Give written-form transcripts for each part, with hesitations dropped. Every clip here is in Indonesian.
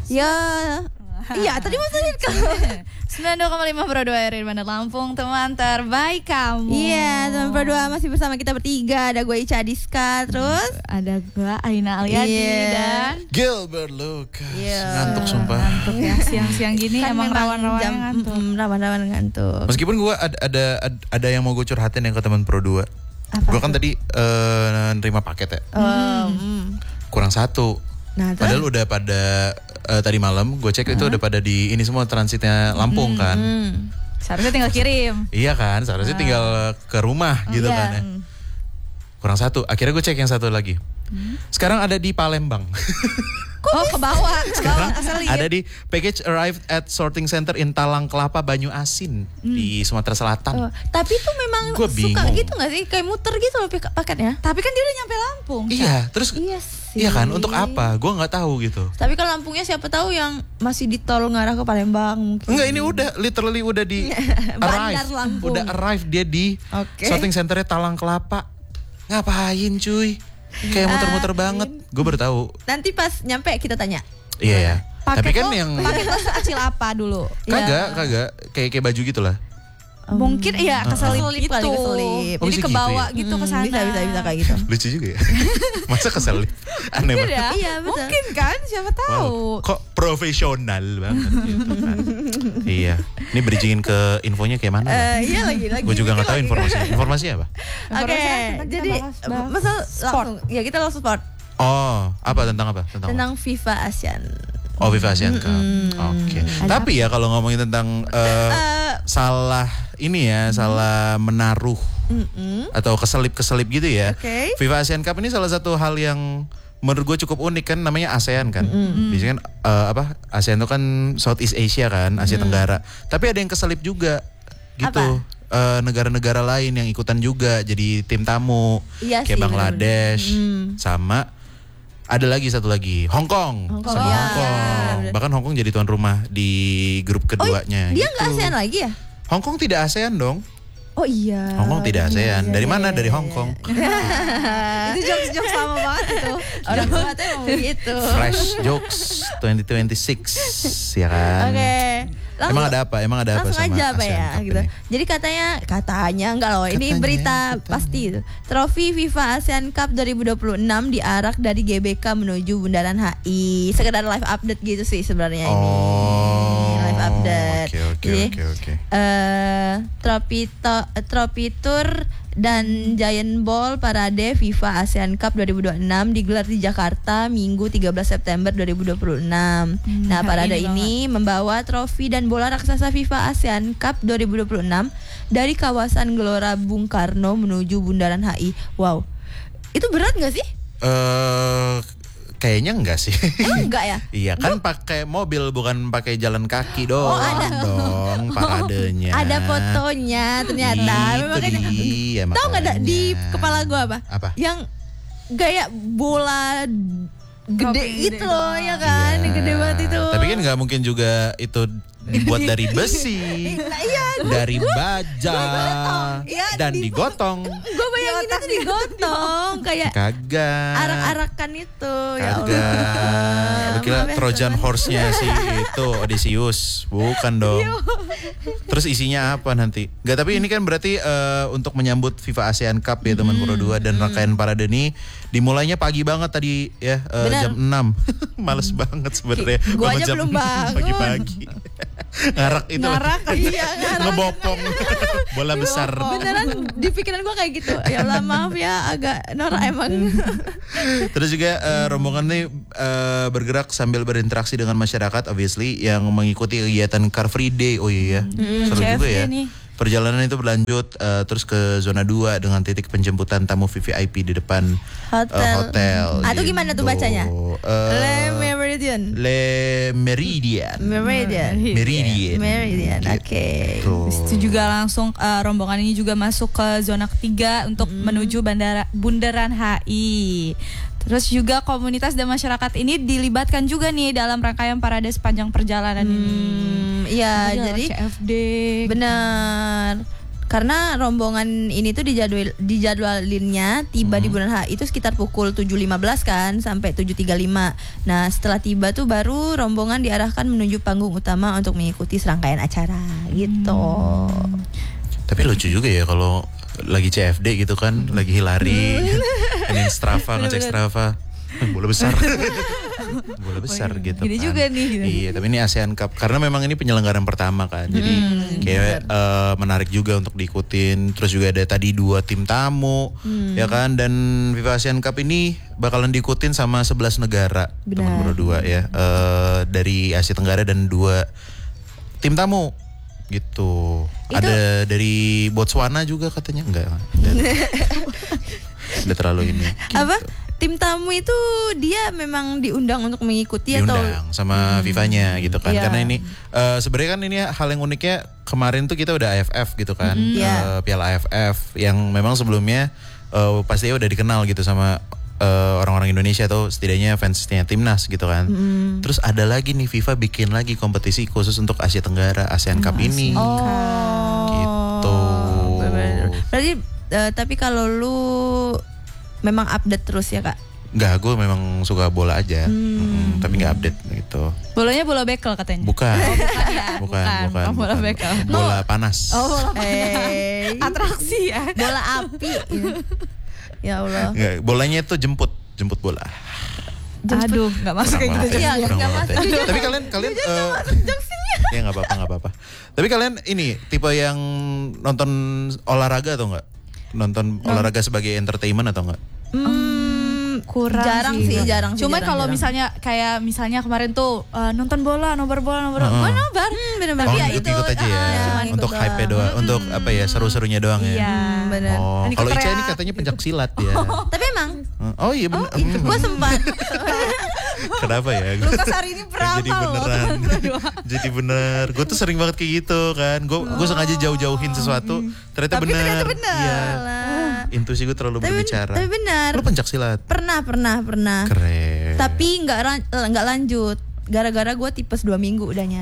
Ya. Iya, tadi maksudnya kan. 92,5 Pro 2 RRI Bandar Lampung, teman terbaik kamu. Iya, teman Pro 2 masih bersama kita bertiga. Ada gue Ica Diska, terus ada gue Aina Aliadi dan Gilbert Lucas. Ngantuk sumpah. Ngantuk ya, siang-siang gini kan emang rawan-rawan ngantuk. Rawan-rawan ngantuk. Meskipun gue ada yang mau gue curhatin yang ke teman Pro 2. Gue kan tadi nerima paket ya. Kurang satu. Nah, padahal udah pada tadi malam gue cek itu udah pada di ini semua transitnya Lampung kan. Seharusnya tinggal kirim. Iya kan, seharusnya tinggal ke rumah gitu kan ya. Kurang satu, akhirnya gue cek yang satu lagi. Sekarang ada di Palembang. Ke bawah. Sekarang ada di package arrived at sorting center in Talang Kelapa, Banyu Asin di Sumatera Selatan. Tapi itu memang Gua suka bingung. gitu gak sih? Kayak muter gitu loh paketnya. Tapi kan dia udah nyampe Lampung. Iya, terus iya kan, untuk apa? Gue nggak tahu gitu. Tapi kan Lampungnya siapa tahu yang masih di tol ngarah ke Palembang mungkin. Enggak, ini udah literally udah di Bandar arrive. Lampung. Udah arrive dia di sorting centernya Talang Kelapa. Ngapain cuy? Kayak muter-muter banget. Gue baru tahu. Nanti pas nyampe kita tanya. Iya ya. Tapi kan lo, yang paket lo sekecil apa dulu? kagak kayak baju gitulah. Mungkin iya keselip Keselip gitu. kali, keselip. Oh, Jadi bisa ke gitu bawah ya? gitu ke sana. Bisa kayak gitu. Lucu juga ya. Masa keselip? Aneh banget. Ya? Iya, betul. Mungkin kan siapa tahu. Kok profesional banget gitu kan. Iya. Ini bridgingin ke infonya kayak mana? Iya lagi. Gue juga nggak tahu informasi apa. Oke, jadi masa langsung ya kita langsung sport Oh, apa tentang apa? tentang FIFA ASEAN. Oh, FIFA Asian Cup. Oke. Tapi ya kalau ngomongin tentang salah ini ya, salah menaruh atau keselip-keselip gitu ya. Oke. FIFA Asian Cup ini salah satu hal yang menurut gue cukup unik kan, namanya ASEAN kan. Biasanya kan ASEAN itu kan Southeast Asia kan, Asia Tenggara. Tapi ada yang keselip juga gitu. Negara-negara lain yang ikutan juga jadi tim tamu. Iya kayak sih, Bangladesh sama ada lagi satu lagi Hong Kong. Sama Iya, Hong Kong. iya. Bahkan Hong Kong jadi tuan rumah di grup keduanya. Dia gitu. nggak ASEAN lagi ya? Hong Kong tidak ASEAN dong. Oh iya. Hong Kong tidak ASEAN. Dari mana? Dari Hong Kong. Itu jokes lama banget itu. Orang tua tuh emang begitu. Fresh Jokes 2026 ya kan. Oke. Emang ada apa? Langsung sama aja apa ASEAN ya Cup gitu. ini? Jadi katanya enggak loh. Ini berita pasti itu. Trofi FIFA ASEAN Cup 2026 diarak dari GBK menuju Bundaran HI. Sekedar live update gitu sih sebenarnya ini. Live update. Oke. Trofi Tour dan Giant Ball Parade FIFA ASEAN Cup 2026 digelar di Jakarta Minggu 13 September 2026. Nah, parade ini membawa trofi dan bola raksasa FIFA ASEAN Cup 2026 dari kawasan Gelora Bung Karno menuju Bundaran HI. Wow. Itu berat gak sih? Kayaknya enggak sih. Emang enggak ya? Iya kan pakai mobil bukan pakai jalan kaki dong. ada. Dong paradenya. Ada fotonya ternyata. Itu dia, Tahu nggak di makanya. kepala gua apa? Apa? Yang gaya bola gede itu loh ya kan, Iya. gede banget itu. Tapi kan nggak mungkin juga itu dibuat dari besi, dari baja, Iya, dan digotong. Gue bayangin itu digotong kayak Kagak. arak-arakan itu. Ya Kagak. Allah. Lu kira Maaf ya, Trojan teman. horse-nya sih itu Odysseus, bukan dong. Terus isinya apa nanti? Enggak, tapi ini kan berarti untuk menyambut FIFA ASEAN Cup ya teman Pro 2, dan rangkaian parade ini dimulainya pagi banget tadi ya, jam 6. Males banget sebenarnya. Gua Bangun aja jam belum 6 bangun. Pagi-pagi. Ngarak itu. Iya, ngarak. Ngebopong bola besar. Beneran di pikiran gue kayak gitu. Ya Allah, maaf ya, agak norak emang. Terus juga rombongan ini bergerak sambil berinteraksi dengan masyarakat, obviously, yang mengikuti kegiatan Car Free Day. Oh iya, seru juga ya. nih. Perjalanan itu berlanjut terus ke zona 2 dengan titik penjemputan tamu VVIP di depan hotel. Atau gimana tuh bacanya? Le Meridian. Le Meridian. Meridian. Oke. Itu juga langsung rombongan ini juga masuk ke zona ketiga untuk menuju Bundaran HI. Terus juga komunitas dan masyarakat ini dilibatkan juga nih dalam rangkaian parade sepanjang perjalanan ini. Iya, Ada jadi CFD. benar. karena rombongan ini tuh dijadwalinnya tiba di Bundaran HI itu sekitar pukul 7.15 kan sampai 7.35. Nah setelah tiba tuh baru rombongan diarahkan menuju panggung utama untuk mengikuti serangkaian acara gitu. Tapi lucu juga ya kalau lagi CFD gitu kan, lagi Hilary, ini Strava, ngecek Strava, bola besar. Bola besar gitu gini kan. juga nih gitu. Iya, tapi ini ASEAN Cup karena memang ini penyelenggaraan pertama kan. Jadi kayak menarik juga untuk diikutin. Terus juga ada tadi 2 tim tamu ya kan, dan FIFA ASEAN Cup ini bakalan diikutin sama 11 negara. Teman berdua ya. Dari Asia Tenggara dan 2 tim tamu gitu. Ada dari Botswana juga katanya, enggak. Udah terlalu ini. Gitu. Apa? Tim tamu itu dia memang diundang untuk mengikuti diundang atau sama FIFA-nya gitu kan. Iya. Karena ini sebenarnya kan ini hal yang uniknya, kemarin tuh kita udah AFF gitu kan. Piala AFF yang memang sebelumnya pastinya udah dikenal gitu sama orang-orang Indonesia atau setidaknya fansnya timnas gitu kan. Terus ada lagi nih FIFA bikin lagi kompetisi khusus untuk Asia Tenggara, ASEAN Cup ini. Gitu. Berarti tapi kalau lu memang update terus ya Kak? Enggak, gue memang suka bola aja, tapi nggak update gitu. Bolanya bola bekel katanya. Bukan. Bukan bola bekel. Bola panas. Oh, bola panas. Atraksi ya. Bola api. Ya Allah. Nggak, bolanya itu jemput bola. Aduh, nggak masuk kayak gitu. Iya, nggak masuk. Tapi kalian ya nggak apa-apa. Tapi kalian ini tipe yang nonton olahraga atau enggak? Nonton olahraga sebagai entertainment atau enggak? Kurang jarang sih. Cuman kalau misalnya kemarin tuh nonton bola, nobar. Bener-bener. Oh, ya ikut aja ya. Untuk hype doang, untuk apa ya, seru-serunya doang ya. Iya, benar. Oh, kalau Ica ini katanya pencak silat ya. Tapi emang Oh iya benar. gue sempat. Kenapa ya? Lukas hari ini Jadi beneran. Jadi bener. Gue tuh sering banget kayak gitu kan. Gue sengaja jauh-jauhin sesuatu. Ternyata bener. Iya. Intuisi gue terlalu berbicara. Tapi benar. Lu pencak silat? Pernah. Keren. Tapi nggak lanjut. Gara-gara gue tipes 2 minggu udahnya.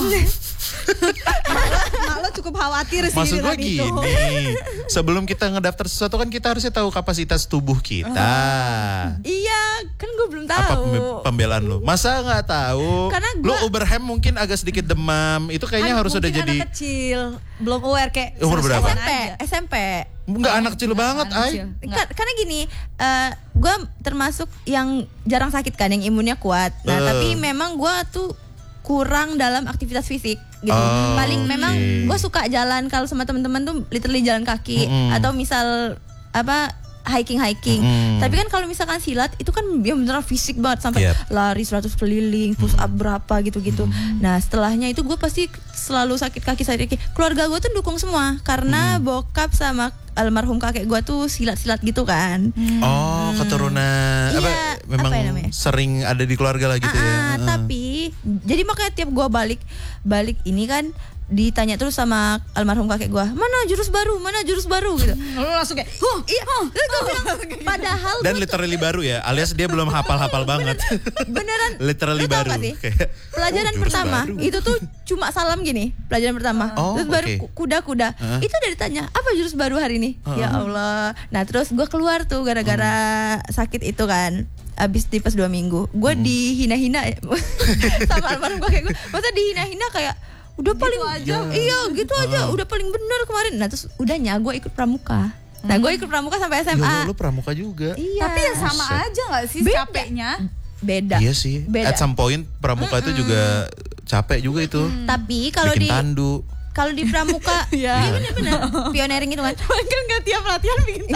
Lo cukup khawatir sih. Maksud gue gini, sebelum kita ngedaftar sesuatu kan kita harusnya tahu kapasitas tubuh kita. Iya, kan gue belum tahu. Apa pembelaan lu? Masa nggak tahu? Karena lu Uberham mungkin agak sedikit demam. Itu kayaknya harus udah jadi anak kecil, belum aware kayak umur berapa? SMP. Enggak anak kecil banget, ay. Karena gini, gue termasuk yang jarang sakit kan, yang imunnya kuat. Nah, tapi memang gue tuh kurang dalam aktivitas fisik gitu. Paling memang gue suka jalan kalau sama teman-teman tuh literally jalan kaki atau misal apa hiking. Tapi kan kalau misalkan silat itu kan ya beneran fisik banget sampai lari 100 keliling, push up berapa gitu-gitu. Nah, setelahnya itu gue pasti selalu sakit kaki. Keluarga gue tuh dukung semua karena bokap sama almarhum kakek gue tuh silat-silat gitu kan. Oh, keturunan Iya, memang apa ya namanya? sering ada di keluarga lah gitu ya. Tapi jadi makanya tiap gue balik ini kan ditanya terus sama almarhum kakek gue, mana jurus baru gitu. Lo langsung kayak Terus gue bilang, padahal Dan literally baru ya, alias dia belum hafal-hafal banget. beneran Literally lu tau baru. gak sih? Kayak, Pelajaran jurus pertama baru. itu tuh cuma salam gini, pelajaran pertama. Terus baru kuda-kuda. Itu udah ditanya, apa jurus baru hari ini? Ya Allah. Nah, terus gue keluar tuh gara-gara sakit itu kan. Abis tipes 2 minggu. Gue dihina-hina ya. sama almarhum kakek gue. Masa dihina-hina kayak udah gitu paling aja. Iya, gitu aja. Udah paling bener kemarin. Nah, terus udahnya gue ikut pramuka. Nah, gue ikut pramuka sampai SMA. Lu pramuka juga. Iya. Tapi ya sama aja nggak sih capeknya? Beda. Iya sih. Beda. At some point pramuka itu juga capek juga itu. Tapi kalau bikin di tandu. kalau di pramuka iya bener-bener pioneering itu kan. Kan nggak tiap latihan bikin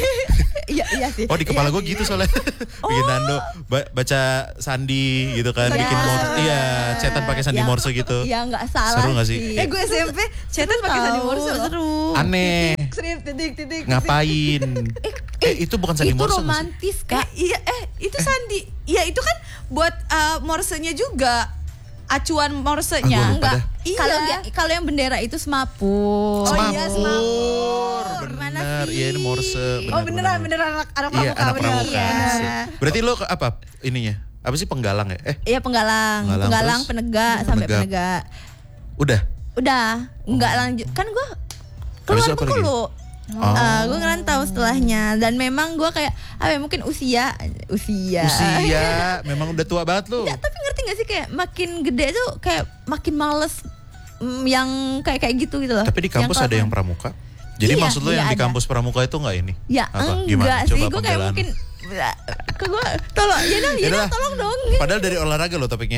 Iya sih. Oh, di kepala gue gitu soalnya. Bikin tandu, baca sandi gitu kan, Iya. bikin morse. Iya, cetan pakai sandi morse gitu. Ya nggak salah. Seru nggak sih? gue SMP cetan pakai sandi morse loh. Seru. Aneh. Skrip titik. Ngapain? Itu bukan sandi Itu morse nggak sih? romantis Kak. Iya, itu sandi. Iya, itu kan buat morsenya juga. Acuan morsenya Gua lupa enggak. dah. Iya. Kalau yang bendera itu semaput. iya, semapur. Mana Bener, sih? iya ini morse. Beneran anak Iya, pramuka. anak beneran. pramuka. Iya. Sip. Berarti lo apa ininya? Apa sih penggalang ya? Iya penggalang Penggalang, terus? penegak sampai Penegak. penegak. Udah. Udah, enggak lanjut. Kan gue Habis keluar itu apa lagi? Bengkulu. Oh. Gue ngerantau setelahnya dan memang gue kayak mungkin usia memang udah tua banget lu. Enggak, tapi ngerti gak sih kayak makin gede tuh kayak makin males yang kayak gitu loh. Tapi di kampus ada yang pramuka. Jadi Iya, maksud lu iya yang di ada. kampus pramuka itu nggak ini? Ya Apa? enggak sih, gue kayak pembelaan? mungkin ke gue tolong Yaudah, tolong dong. Padahal dari olahraga loh topiknya.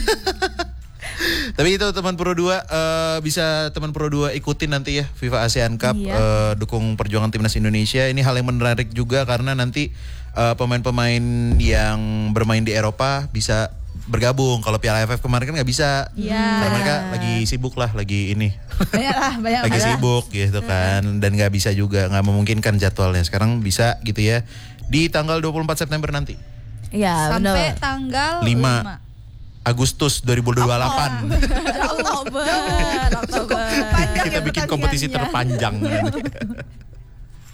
Tapi itu teman Pro 2 bisa teman Pro 2 ikutin nanti ya FIFA ASEAN Cup, Iya. dukung perjuangan timnas Indonesia. Ini hal yang menarik juga karena nanti pemain-pemain yang bermain di Eropa bisa bergabung. Kalau Piala AFF kemarin kan nggak bisa. Iya. Karena mereka lagi sibuk lah, lagi ini. banyak Lagi sibuk gitu kan, dan nggak bisa juga, nggak memungkinkan jadwalnya. Sekarang bisa gitu ya di tanggal 24 September nanti, Ya sampai benar. tanggal 5 Agustus 2028. Oktober. Kita bikin kompetisi terpanjang.